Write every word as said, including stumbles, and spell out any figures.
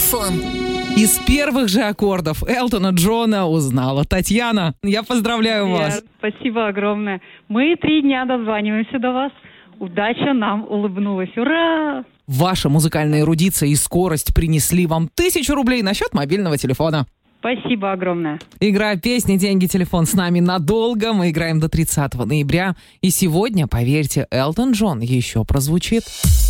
телефон. Из первых же аккордов Элтона Джона узнала Татьяна. Я поздравляю вас. Спасибо огромное. Мы три дня дозваниваемся до вас. Удача нам улыбнулась. Ура! Ваша музыкальная эрудиция и скорость принесли вам тысячу рублей на счет мобильного телефона. Спасибо огромное. Игра «Песни, деньги, телефон» с нами надолго. Мы играем до тридцатого ноября. И сегодня, поверьте, Элтон Джон еще прозвучит.